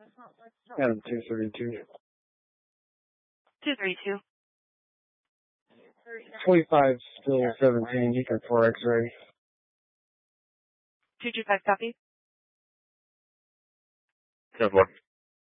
Adam 232. 232. 25 still 17, you can 4 X-ray. 225 copy. Good one.